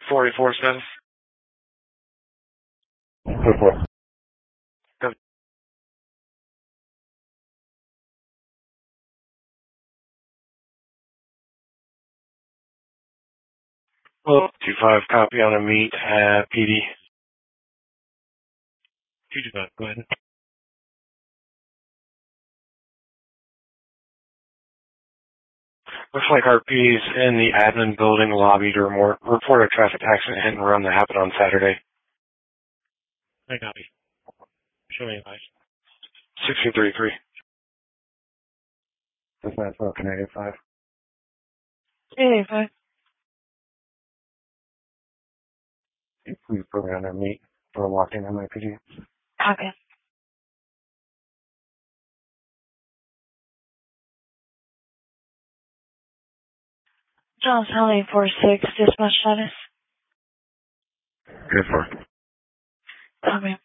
484 status. Go for it. Go. Well, 2-5, copy on a meet at PD. 2-5, go ahead. Looks like RP's in the admin building lobby to report a traffic accident hit and run that happened on Saturday. I copy. Show me advice. 6233. Dispatch, Canadian 5. Hey, 5. Please put me on their meet for walking MIPD. Copy. John Sally 46, dispatch status. Good for it. Copy.